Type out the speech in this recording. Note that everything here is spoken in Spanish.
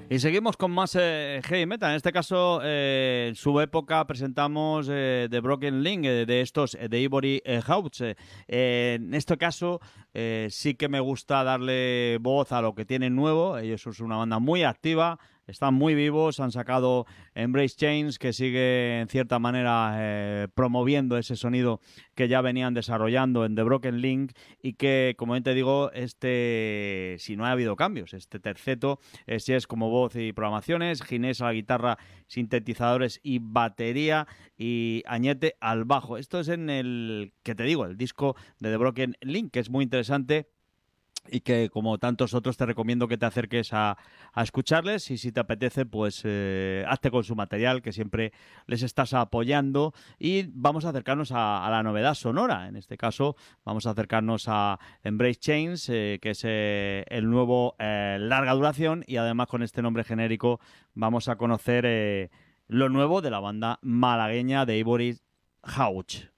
Y seguimos con más heavy metal. En este caso, en su época presentamos The Broken Link, de estos, de Ivory House. En este caso, sí que me gusta darle voz a lo que tienen nuevo. Ellos son una banda muy activa, están muy vivos, han sacado Embrace Chains, que sigue en cierta manera promoviendo ese sonido que ya venían desarrollando en The Broken Link y que, como bien te digo, si no ha habido cambios, este terceto, si es como voz y programaciones, Ginés a la guitarra, sintetizadores y batería, y Añete al bajo. Esto es en el, que te digo, el disco de The Broken Link, que es muy interesante y que, como tantos otros, te recomiendo que te acerques a escucharles, y si te apetece, pues hazte con su material, que siempre les estás apoyando. Y vamos a acercarnos a la novedad sonora. En este caso vamos a acercarnos a Embrace Chains, que es el nuevo larga duración, y además con este nombre genérico vamos a conocer lo nuevo de la banda malagueña de Ivory House.